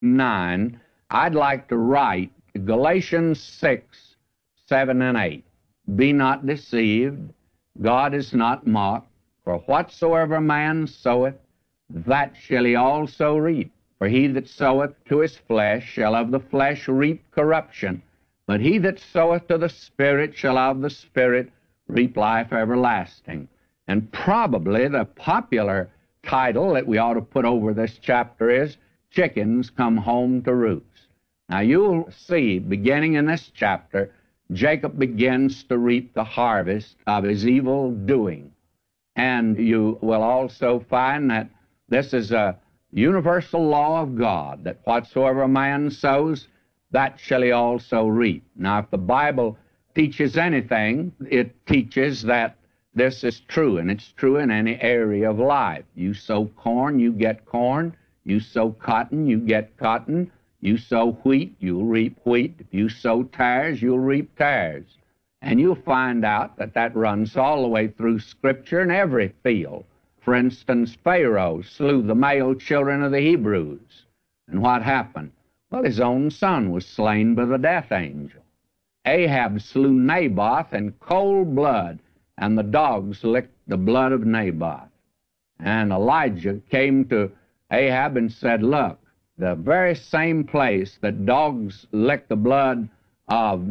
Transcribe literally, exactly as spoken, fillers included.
nine, I'd like to write Galatians six, seven, and eight. Be not deceived, God is not mocked, for whatsoever a man soweth, that shall he also reap. For he that soweth to his flesh shall of the flesh reap corruption, but he that soweth to the Spirit shall of the Spirit reap life everlasting. And probably the popular title that we ought to put over this chapter is Chickens Come Home to Roost. Now you'll see, beginning in this chapter, Jacob begins to reap the harvest of his evil doing. And you will also find that this is a universal law of God, that whatsoever a man sows, that shall he also reap. Now, if the Bible teaches anything, it teaches that this is true, and it's true in any area of life. You sow corn, you get corn. You sow cotton, you get cotton. You sow wheat, you'll reap wheat. If you sow tares, you'll reap tares. And you'll find out that that runs all the way through Scripture in every field. For instance, Pharaoh slew the male children of the Hebrews. And what happened? Well, his own son was slain by the death angel. Ahab slew Naboth in cold blood, and the dogs licked the blood of Naboth. And Elijah came to Ahab and said, look, the very same place that dogs licked the blood of